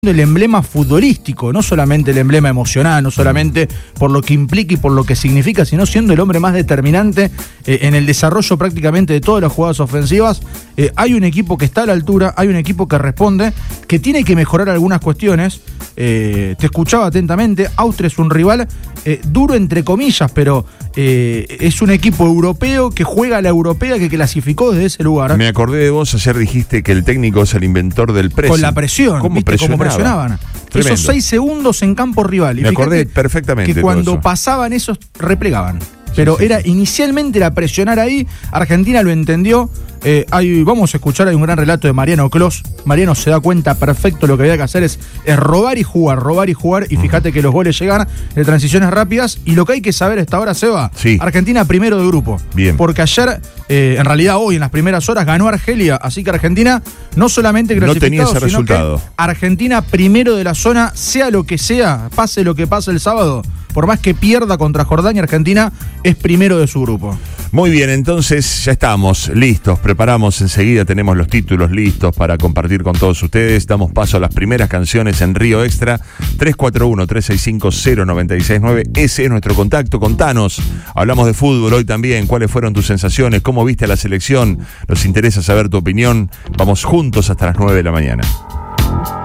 el emblema futbolístico, no solamente el emblema emocional, no solamente por lo que implica y por lo que significa, sino siendo el hombre más determinante en el desarrollo prácticamente de todas las jugadas ofensivas. Hay un equipo que está a la altura, hay un equipo que responde, que tiene que mejorar algunas cuestiones. Te escuchaba atentamente. Austria es un rival duro entre comillas, pero es un equipo europeo que juega a la europea, que clasificó desde ese lugar. Me acordé de vos, ayer dijiste que el técnico es el inventor del pressing. Con la presión, ¿Cómo ¿viste? Cómo presionaban. Tremendo. Esos 6 segundos en campo rival. Y me acordé perfectamente que cuando pasaban esos, replegaban. Pero sí. Inicialmente era presionar ahí. Argentina lo entendió. Vamos a escuchar, hay un gran relato de Mariano Clos. Mariano se da cuenta perfecto, lo que había que hacer es robar y jugar. Y fíjate que los goles llegan de transiciones rápidas. Y lo que hay que saber hasta ahora, Seba, sí. Argentina primero de grupo. Bien. Porque ayer, en realidad hoy, en las primeras horas, ganó Argelia. Así que Argentina no solamente clasificado, no tenía ese sino resultado. Que Argentina primero de la zona, sea lo que sea, pase lo que pase el sábado. Por más que pierda contra Jordania, Argentina es primero de su grupo. Muy bien, entonces ya estamos listos, preparamos enseguida, tenemos los títulos listos para compartir con todos ustedes. Damos paso a las primeras canciones en Río Extra. 341-365-0969, ese es nuestro contacto. Contanos, hablamos de fútbol hoy también, cuáles fueron tus sensaciones, cómo viste a la selección, nos interesa saber tu opinión. Vamos juntos hasta las 9 de la mañana.